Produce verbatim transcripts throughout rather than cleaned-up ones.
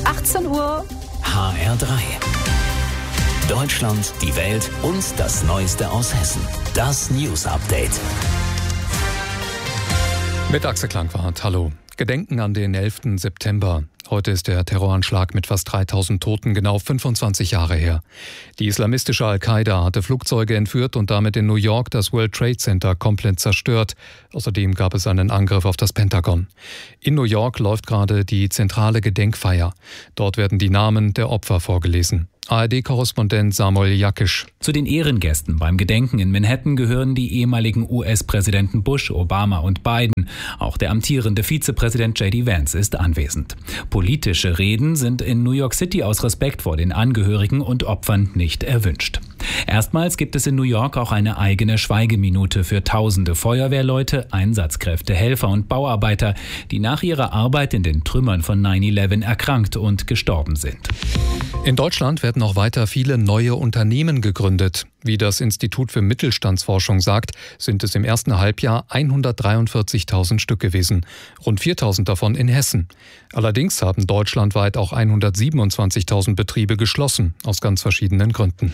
achtzehn Uhr. H R drei. Deutschland, die Welt und das Neueste aus Hessen. Das News Update. Mit Axel Klangwart, hallo. Gedenken an den elften September. Heute ist der Terroranschlag mit fast dreitausend Toten genau fünfundzwanzig Jahre her. Die islamistische Al-Qaida hatte Flugzeuge entführt und damit in New York das World Trade Center komplett zerstört. Außerdem gab es einen Angriff auf das Pentagon. In New York läuft gerade die zentrale Gedenkfeier. Dort werden die Namen der Opfer vorgelesen. A R D-Korrespondent Samuel Jakisch. Zu den Ehrengästen beim Gedenken in Manhattan gehören die ehemaligen U S-Präsidenten Bush, Obama und Biden. Auch der amtierende Vizepräsident J D Vance ist anwesend. Politische Reden sind in New York City aus Respekt vor den Angehörigen und Opfern nicht erwünscht. Erstmals gibt es in New York auch eine eigene Schweigeminute für tausende Feuerwehrleute, Einsatzkräfte, Helfer und Bauarbeiter, die nach ihrer Arbeit in den Trümmern von neun elf erkrankt und gestorben sind. In Deutschland werden auch weiter viele neue Unternehmen gegründet. Wie das Institut für Mittelstandsforschung sagt, sind es im ersten Halbjahr hundertdreiundvierzigtausend Stück gewesen, rund viertausend davon in Hessen. Allerdings haben deutschlandweit auch hundertsiebenundzwanzigtausend Betriebe geschlossen, aus ganz verschiedenen Gründen.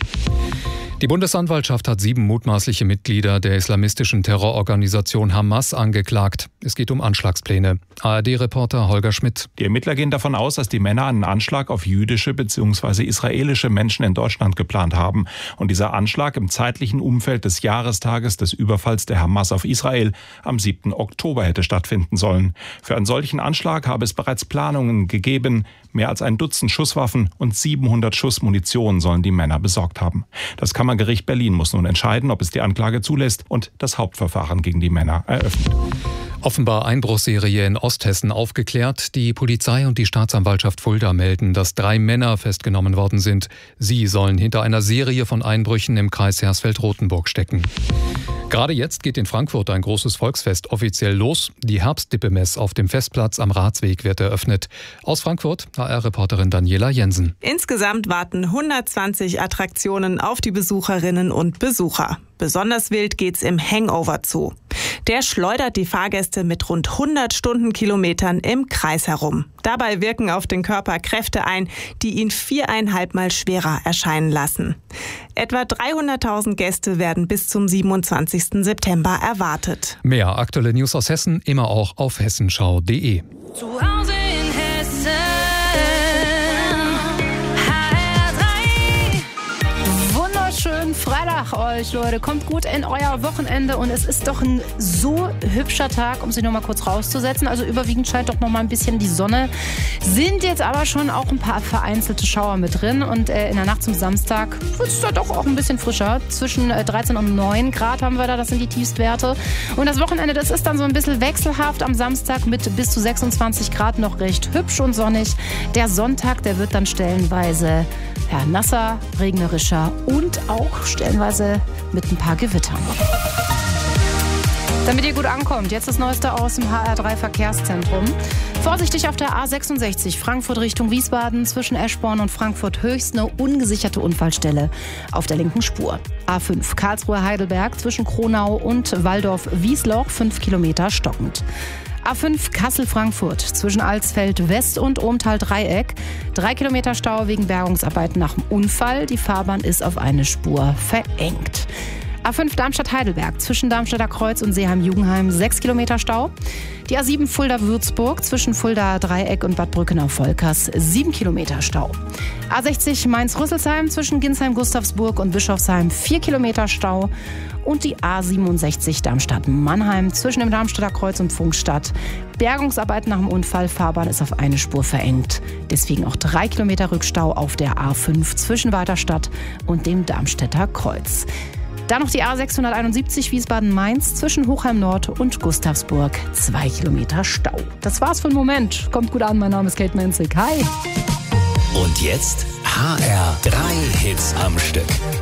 Die Bundesanwaltschaft hat sieben mutmaßliche Mitglieder der islamistischen Terrororganisation Hamas angeklagt. Es geht um Anschlagspläne. A R D-Reporter Holger Schmidt. Die Ermittler gehen davon aus, dass die Männer einen Anschlag auf jüdische bzw. israelische Menschen in Deutschland geplant haben. Und dieser Anschlag im zeitlichen Umfeld des Jahrestages des Überfalls der Hamas auf Israel am siebten Oktober hätte stattfinden sollen. Für einen solchen Anschlag habe es bereits Planungen gegeben. Mehr als ein Dutzend Schusswaffen und siebenhundert Schuss Munition sollen die Männer besorgt haben. Das Kammergericht Berlin muss nun entscheiden, ob es die Anklage zulässt und das Hauptverfahren gegen die Männer eröffnet. Offenbar Einbruchsserie in Osthessen aufgeklärt. Die Polizei und die Staatsanwaltschaft Fulda melden, dass drei Männer festgenommen worden sind. Sie sollen hinter einer Serie von Einbrüchen im Kreis Hersfeld-Rotenburg stecken. Gerade jetzt geht in Frankfurt ein großes Volksfest offiziell los. Die Herbstdippemess auf dem Festplatz am Ratsweg wird eröffnet. Aus Frankfurt H R-Reporterin Daniela Jensen. Insgesamt warten hundertzwanzig Attraktionen auf die Besucherinnen und Besucher. Besonders wild geht's im Hangover zu. Der schleudert die Fahrgäste mit rund hundert Stundenkilometern im Kreis herum. Dabei wirken auf den Körper Kräfte ein, die ihn viereinhalb Mal schwerer erscheinen lassen. Etwa dreihunderttausend Gäste werden bis zum siebenundzwanzigsten September erwartet. Mehr aktuelle News aus Hessen immer auch auf hessenschau punkt de. Zu Hause in Hessen. Schönen Freitag euch, Leute. Kommt gut in euer Wochenende und es ist doch ein so hübscher Tag, um sich noch mal kurz rauszusetzen. Also überwiegend scheint doch noch mal ein bisschen die Sonne. Sind jetzt aber schon auch ein paar vereinzelte Schauer mit drin und äh, in der Nacht zum Samstag wird es da doch auch ein bisschen frischer. Zwischen äh, dreizehn und neun Grad haben wir da, das sind die Tiefstwerte. Und das Wochenende, das ist dann so ein bisschen wechselhaft am Samstag mit bis zu sechsundzwanzig Grad noch recht hübsch und sonnig. Der Sonntag, der wird dann stellenweise ja, nasser, regnerischer und auch stellenweise mit ein paar Gewittern. Damit ihr gut ankommt, jetzt das Neueste aus dem H R drei Verkehrszentrum. Vorsichtig auf der A sechsundsechzig, Frankfurt Richtung Wiesbaden, zwischen Eschborn und Frankfurt Höchst eine ungesicherte Unfallstelle auf der linken Spur. A fünf, Karlsruhe-Heidelberg, zwischen Kronau und Waldorf-Wiesloch, fünf Kilometer stockend. A fünf Kassel-Frankfurt zwischen Alsfeld West und Ohmtal-Dreieck. Drei Kilometer Stau wegen Bergungsarbeiten nach dem Unfall. Die Fahrbahn ist auf eine Spur verengt. A fünf Darmstadt-Heidelberg zwischen Darmstädter Kreuz und Seeheim-Jugenheim. Sechs Kilometer Stau. Die A sieben Fulda-Würzburg zwischen Fulda-Dreieck und Bad Brückenau-Volkers. Sieben Kilometer Stau. A sechzig Mainz-Rüsselsheim zwischen Ginsheim-Gustavsburg und Bischofsheim. Vier Kilometer Stau. Und die A siebenundsechzig Darmstadt-Mannheim zwischen dem Darmstädter Kreuz und Pfungstadt. Bergungsarbeiten nach dem Unfall, Fahrbahn ist auf eine Spur verengt. Deswegen auch drei Kilometer Rückstau auf der A fünf zwischen Weiterstadt und dem Darmstädter Kreuz. Dann noch die A sechshunderteinundsiebzig Wiesbaden-Mainz zwischen Hochheim Nord und Gustavsburg. Zwei Kilometer Stau. Das war's für den Moment. Kommt gut an, mein Name ist Kate Menzig. Hi. Und jetzt H R drei Hits am Stück.